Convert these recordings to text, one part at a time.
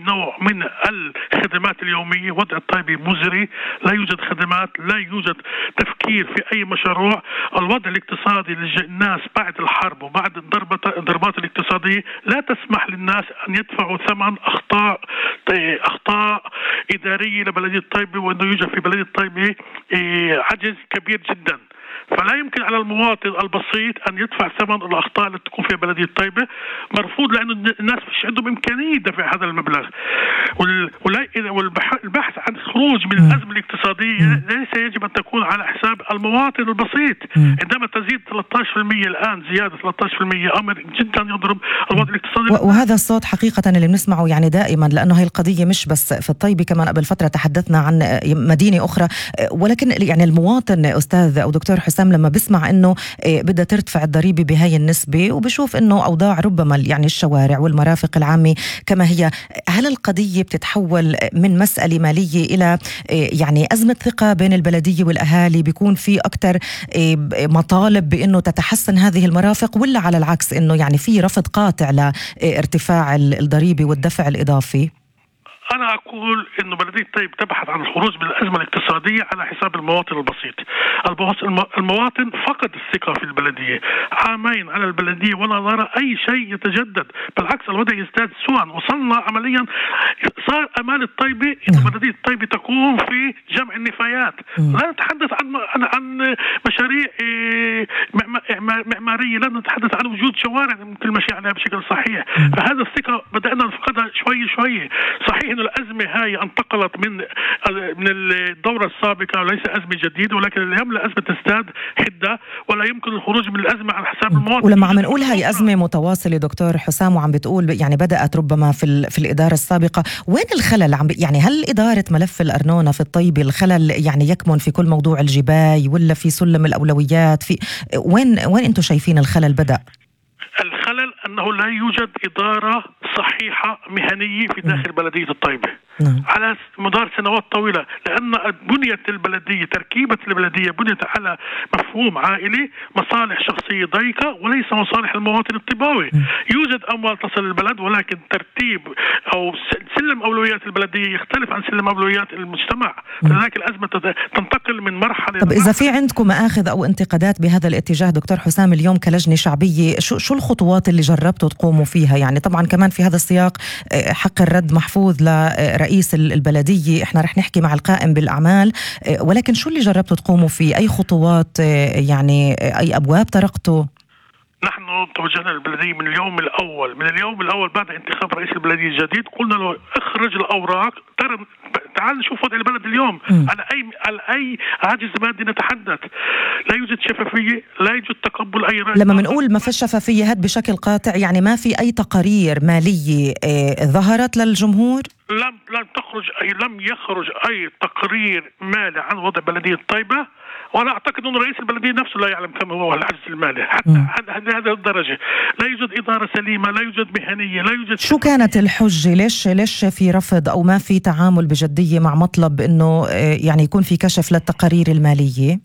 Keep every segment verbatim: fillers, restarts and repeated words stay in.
نوع من الخدمات اليومية. وضع الطيبة مزري، لا يوجد خدمات، لا يوجد تفكير في أي مشروع. الوضع الاقتصادي للناس بعد الحرب وبعد الضربات الاقتصادية لا تسمح للناس أن يدفعوا ثمن أخطاء أخطاء إدارية لبلدية الطيبة، وأنه يوجد في بلدية الطيبة عجز كبير جدا. فلا يمكن على المواطن البسيط أن يدفع ثمن الأخطاء التي تكون في بلدية الطيبة، مرفوض، لأن الناس مش عندهم إمكانية دفع هذا المبلغ. والبحث عن خروج من الأزمة الاقتصادية ليس يجب أن تكون على حساب المواطن البسيط. عندما تزيد ثلاثة عشر بالمئة الآن، زيادة ثلاثة عشر بالمئة أمر جدا يضرب الوضع الاقتصادي. وهذا الصوت حقيقة اللي بنسمعه يعني دائما، لأنه هي القضية مش بس في الطيبة، كمان قبل فترة تحدثنا عن مدينة أخرى. ولكن يعني المواطن أستاذ أو دكتور حسام لما بسمع إنه بدها ترتفع الضريبة بهاي النسبة، وبشوف إنه أوضاع ربما يعني الشوارع والمرافق العامة كما هي، هل القضية بتتحول من مسألة مالية إلى يعني أزمة ثقة بين البلدية والأهالي، بيكون في أكتر مطالب بإنه تتحسن هذه المرافق، ولا على العكس إنه يعني في رفض قاطع لارتفاع الضريبة والدفع الإضافي؟ أنا أقول إنه بلدية الطيب تبحث عن الخروج من الأزمة الاقتصادية على حساب المواطن البسيط. المواطن فقد الثقة في البلدية، عامين على البلدية ولا نرى أي شيء يتجدد، بالعكس الوضع يزداد سوءا. وصلنا عمليا، صار أمال الطيبة إن بلدية الطيبة تقوم في جمع النفايات. لا نتحدث عن عن مشاريع معمارية، لا نتحدث عن وجود شوارع ممكن المشي عليها بشكل صحيح. فهذا الثقة بدأنا نفقدها شوي شوي. صحيح إن الأزمة هاي انتقلت من من الدورة السابقة وليس أزمة جديدة، ولكن اليوم الأزمة تزداد حدة ولا يمكن الخروج من الأزمة على حساب المواطن. ولما عم نقول هاي أزمة متواصلة دكتور حسام، وعم بتقول يعني بدأت ربما في في الإدارة السابقة، وين الخلل؟ عم يعني هل إدارة ملف الأرنونة في الطيبة الخلل يعني يكمن في كل موضوع الجباي، ولا في سلم الأولويات؟ في وين وين أنتم شايفين الخلل بدأ؟ الخلل أنه لا يوجد إدارة صحيحة مهنية في داخل م. بلدية الطيبة م. على مدار سنوات طويلة، لأن بنية البلدية، تركيبة البلدية بنيت على مفهوم عائلي، مصالح شخصية ضيقة وليس مصالح المواطن الطيباوي. م. يوجد أموال تصل للبلد، ولكن ترتيب أو سلم أولويات البلدية يختلف عن سلم أولويات المجتمع، فلذلك الأزمة تنتقل من مرحلة. طب إذا في عندكم مآخذ أو انتقادات بهذا الاتجاه دكتور حسام اليوم كلجنة شعبية، شو شو الخطوات اللي جربتوا تقوموا فيها؟ يعني طبعا كمان في هذا السياق حق الرد محفوظ لرئيس البلدية، احنا رح نحكي مع القائم بالأعمال، ولكن شو اللي جربتوا تقوموا فيه؟ أي خطوات يعني أي أبواب طرقتوا؟ نحن توجهنا للبلدية من اليوم الأول من اليوم الأول بعد انتخاب رئيس البلدية الجديد، قلنا له اخرج الأوراق، ترى تعال نشوف وضع البلد اليوم. م. على أي على أي عجز مادي نتحدث؟ لا يوجد شفافية، لا يوجد تقبل أي رأي. لما بنقول ما فيش شفافية هاد بشكل قاطع يعني ما في أي تقارير مالية اه ظهرت للجمهور؟ لم لم تخرج أي لم يخرج أي تقرير مالي عن وضع بلدية الطيبة، وأنا أعتقد أن رئيس البلدية نفسه لا يعلم كم هو العجز المالي حتى هذه الدرجة. لا يوجد إدارة سليمة، لا يوجد مهنية، لا يوجد. شو كانت الحجة؟ ليش ليش في رفض أو ما في تعامل بجدية مع مطلب إنه يعني يكون في كشف للتقارير المالية؟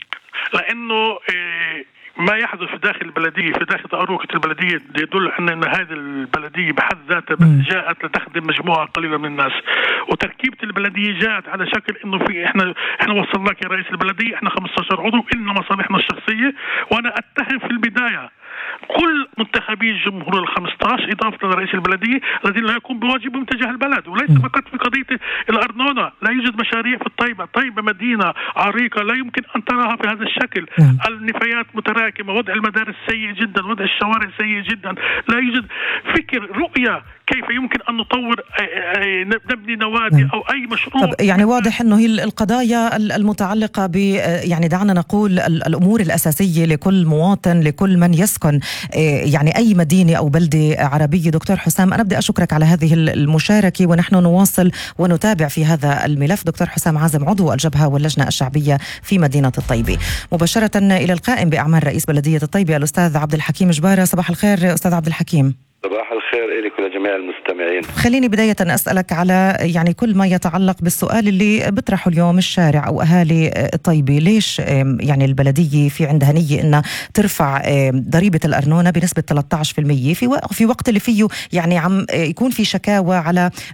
لأنه ما يحدث في داخل البلدية، في داخل أروقة البلدية يدل على أن هذه البلدية بحد ذاتها جاءت لتخدم مجموعة قليلة من الناس، وتركيبة البلدية جاءت على شكل إنه في إحنا إحنا وصلناك يا رئيس البلدية، إحنا خمسة عشر عضو، إلنا مصالحنا الشخصية. وأنا أتهم في البداية كل منتخبي الجمهور الخمسة عشر إضافة لرئيس البلدية الذين لا يقوم بواجبهم تجاه البلد، وليس فقط في قضية الأرنونة. لا يوجد مشاريع في الطيبة. طيبة مدينة عريقة لا يمكن أن تراها في هذا الشكل. النفايات متراكمة، وضع المدارس سيء جدا، وضع الشوارع سيء جدا، لا يوجد فكر رؤية كيف يمكن أن نطور نبني نوادي أو أي مشروع. طب يعني واضح أنه هي القضايا المتعلقة ب يعني دعنا نقول الأمور الأساسية لكل مواطن، لكل من يسكن يعني أي مدينة أو بلدة عربية. دكتور حسام أنا بدي أشكرك على هذه المشاركة، ونحن نواصل ونتابع في هذا الملف. دكتور حسام عازم عضو الجبهة واللجنة الشعبية في مدينة الطيبة. مباشرة إلى القائم بأعمال رئيس بلدية الطيبة الأستاذ عبد الحكيم جبارة. صباح الخير أستاذ عبد الحكيم. صباح الخير لك ولجميع المستمعين. خليني بداية أسألك على يعني كل ما يتعلق بالسؤال اللي بطرحه اليوم الشارع أو أهالي الطيبة، ليش يعني البلدية في عندها نية إنها ترفع ضريبة الأرنونة بنسبة ثلاثة عشر بالمئة في في وقت اللي فيه يعني عم يكون في شكاوى على